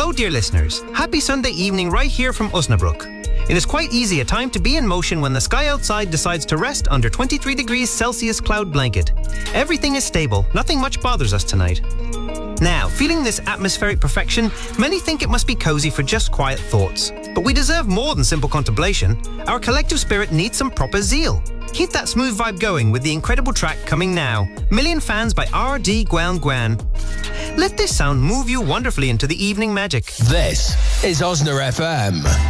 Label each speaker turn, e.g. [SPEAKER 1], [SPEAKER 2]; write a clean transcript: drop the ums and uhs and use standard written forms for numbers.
[SPEAKER 1] Hello dear listeners, happy Sunday evening right here from Osnabrück. It is quite easy a time to be in motion when the sky outside decides to rest under 23 degrees Celsius cloud blanket. Everything is stable, nothing much bothers us tonight. Now, feeling this atmospheric perfection, many think it must be cozy for just quiet thoughts. But we deserve more than simple contemplation. Our collective spirit needs some proper zeal. Keep that smooth vibe going with the incredible track coming now, Million Fans by R.D. Guan Guan. Let this sound move you wonderfully into the evening magic.
[SPEAKER 2] This is Osna FM.